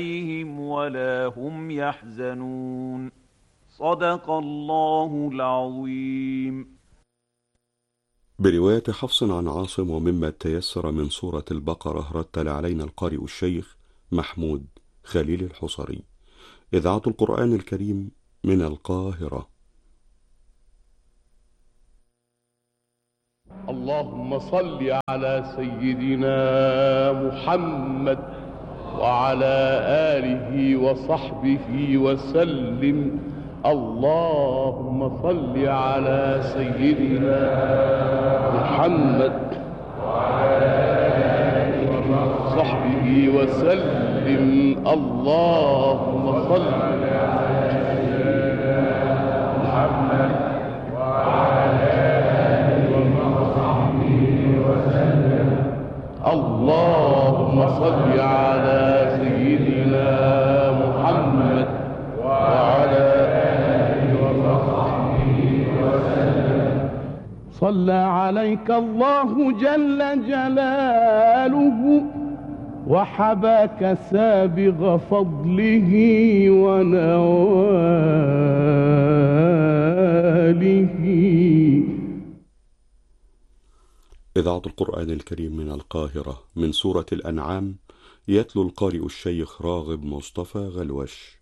عليهم ولا هم يحزنون. صدق الله العظيم. برواية حفص عن عاصم ومما تيسر من سورة البقرة رتل علينا القارئ الشيخ محمود خليل الحصري. إذاعة القرآن الكريم من القاهرة. اللهم صل على سيدنا محمد وعلى آله وصحبه وسلم. اللهم صل على سيدنا محمد وعلى آله وصحبه وسلم. اللهم صل على سيدنا محمد وعلى آله وصحبه وسلم. اللهم صل على سيدنا محمد وعلى آله وصحبه وسلم. صلى عليك الله جل جلاله وحباك سابغ فضله ونواله. إذاعة القرآن الكريم من القاهرة. من سورة الأنعام يتلو القارئ الشيخ راغب مصطفى غلوش.